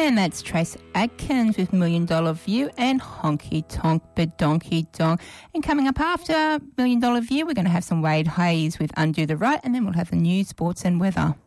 And that's Trace Adkins with $1 Million View and Honky Tonk Badonky Dong. And coming up after $1 Million View, we're going to have some Wade Hayes with Undo the Right, and then we'll have the news, sports and weather.